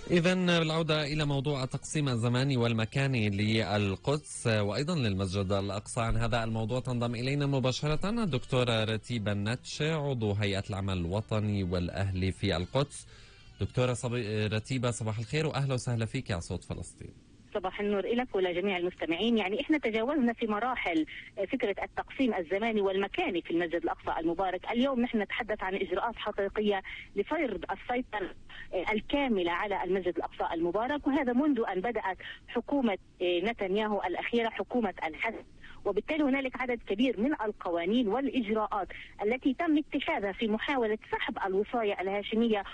إذا بالعودة إلى موضوع التقسيم الزماني والمكاني للقدس وأيضا للمسجد الأقصى، عن هذا الموضوع تنضم إلينا مباشرة الدكتورة رتيبة النتشة، عضو هيئة العمل الوطني والأهلي في القدس. دكتورة رتيبة، صباح الخير وأهلا وسهلا فيك على صوت فلسطين. صباح النور لك ولجميع المستمعين. يعني احنا تجاوزنا في مراحل فكرة التقسيم الزماني والمكاني في المسجد الأقصى المبارك. اليوم نحن نتحدث عن إجراءات حقيقية لفرض السيطرة الكاملة على المسجد الأقصى المبارك، وهذا منذ أن بدأت حكومة نتنياهو الأخيرة، حكومة الحشد. وبالتالي هنالك عدد كبير من القوانين والإجراءات التي تم اتخاذها في محاولة سحب الوصاية الهاشمية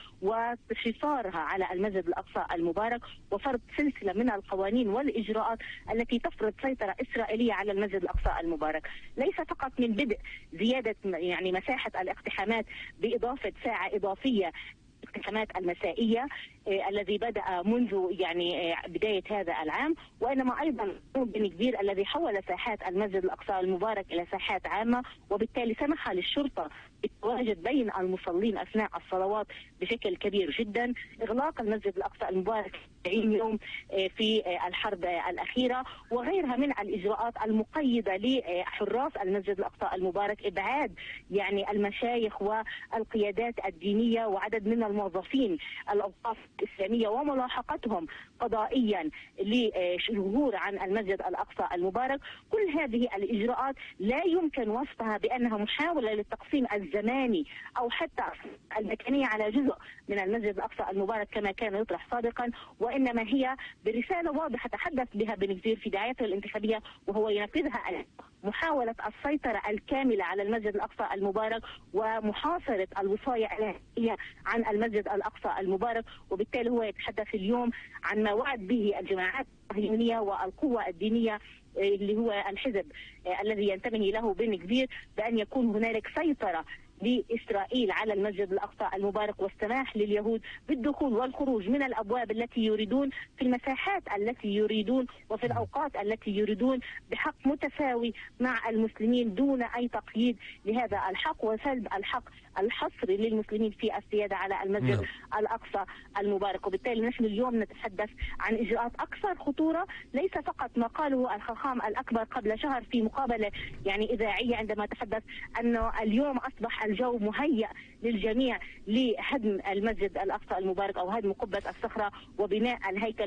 وحصارها على المسجد الأقصى المبارك، وفرض سلسلة من القوانين والإجراءات التي تفرض سيطرة إسرائيلية على المسجد الأقصى المبارك. ليس فقط من بدء زيادة يعني مساحة الاقتحامات بإضافة ساعة إضافية الاقتحامات المسائية الذي بدأ منذ يعني بداية هذا العام، وإنما أيضا بن كبير الذي حول ساحات المسجد الأقصى المبارك إلى ساحات عامة، وبالتالي سمح للشرطة بالتواجد بين المصلين أثناء الصلوات بشكل كبير جدا. إغلاق المسجد الأقصى المبارك 90 يوم في الحرب الأخيرة، وغيرها من الإجراءات المقيدة لحراس المسجد الأقصى المبارك، إبعاد يعني المشايخ والقيادات الدينية وعدد من الموظفين الأوقاف الإسلامية وملاحقتهم قضائيا لشهور عن المسجد الأقصى المبارك. كل هذه الإجراءات لا يمكن وصفها بأنها محاولة للتقسيم الزماني أو حتى المكانية على جزء من المسجد الأقصى المبارك كما كان يطرح سابقا، وإنما هي برسالة واضحة تحدث بها بن كبير في دعايته الانتخابية، وهو ينفذها محاولة السيطرة الكاملة على المسجد الأقصى المبارك ومحاصرة الوصاية الهاشمية عن المسجد الأقصى المبارك. وبالتالي هو يتحدث اليوم عن ما وعد به الجماعات الصهيونية والقوة الدينية اللي هو الحزب الذي ينتمي له بن كبير، بأن يكون هنالك سيطرة لإسرائيل على المسجد الأقصى المبارك، والسماح لليهود بالدخول والخروج من الأبواب التي يريدون، في المساحات التي يريدون، وفي الأوقات التي يريدون، بحق متساوي مع المسلمين دون أي تقييد لهذا الحق، وسلب الحق الحصري للمسلمين في السيادة على المسجد الأقصى المبارك. وبالتالي نحن اليوم نتحدث عن إجراءات أكثر خطورة، ليس فقط ما قاله الخاخام الأكبر قبل شهر في مقابلة يعني إذاعية عندما تحدث أنه اليوم أصبح الجو مهيأ للجميع لهدم المسجد الأقصى المبارك أو هدم قبة الصخرة وبناء الهيكل